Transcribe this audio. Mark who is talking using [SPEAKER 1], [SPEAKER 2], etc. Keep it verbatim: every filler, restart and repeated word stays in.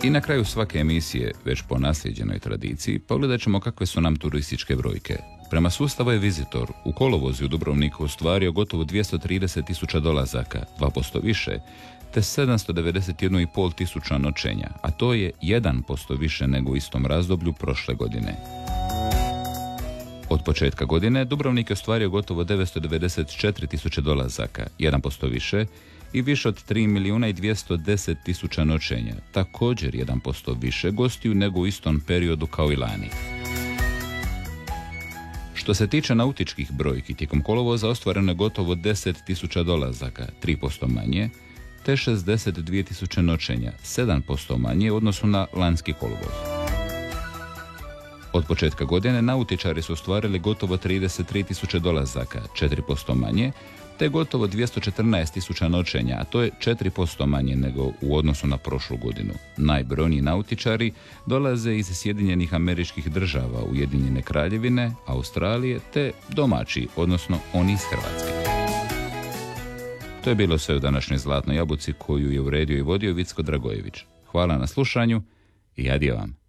[SPEAKER 1] I na kraju svake emisije, već po nasljeđenoj tradiciji, pogledat ćemo kakve su nam turističke brojke. Prema sustavu je Visitor u kolovozu u Dubrovniku ostvario gotovo dvjesto trideset tisuća dolazaka, dva posto više, te sedamsto devedeset jedan i pol tisuća noćenja, a to je jedan posto više nego u istom razdoblju prošle godine. Od početka godine Dubrovnik je ostvario gotovo devetsto devedeset četiri tisuće dolazaka, jedan posto više, i više od tri milijuna i dvjesto deset tisuća noćenja, također jedan posto više gostiju nego u istom periodu kao i lani. Što se tiče nautičkih brojki, tijekom kolovoza ostvareno je gotovo deset tisuća dolazaka, tri posto manje, te šezdeset dvije tisuće noćenja, sedam posto manje u odnosu na lanjski kolovoz. Od početka godine nautičari su ostvarili gotovo trideset tri tisuće dolazaka, četiri posto manje, te gotovo dvjesto četrnaest tisuća noćenja, a to je četiri posto manje nego u odnosu na prošlu godinu. Najbrojniji nautičari dolaze iz Sjedinjenih Američkih Država, Ujedinjene Kraljevine, Australije, te domaći, odnosno oni iz Hrvatske. To je bilo sve u današnjoj Zlatnoj jabuci koju je uredio i vodio Vicko Dragojević. Hvala na slušanju i adijo vam.